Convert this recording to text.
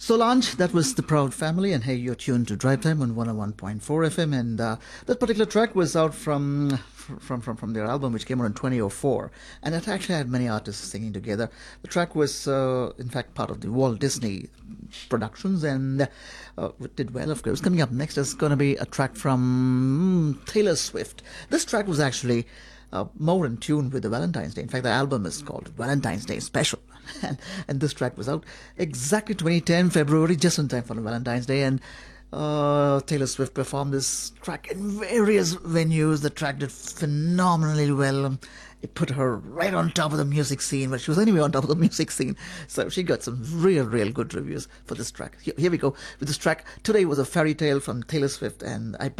Solange, that was The Proud Family, and hey, you're tuned to Drive Time on 101.4 FM, and that particular track was out from their album, which came out in 2004, and it actually had many artists singing together. The track was, in fact, part of the Walt Disney Productions, and it did well, of course. Coming up next is going to be a track from Taylor Swift. This track was actually more in tune with the Valentine's Day. In fact, the album is called Valentine's Day Special. And this track was out exactly 2010 February, just in time for the Valentine's Day. And Taylor Swift performed this track in various venues. The track did phenomenally well. It put her right on top of the music scene, but she was anyway on top of the music scene. So she got some real good reviews for this track. Here we go with this track. Today was a fairy tale from Taylor Swift, and I bet